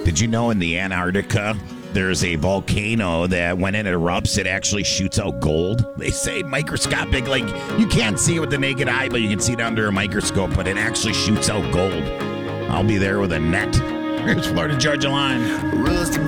Did you know in the Antarctica, there's a volcano that when it erupts, it actually shoots out gold? They say microscopic, like you can't see it with the naked eye, but you can see it under a microscope, but it actually shoots out gold. I'll be there with a net. Here's Florida Georgia Line.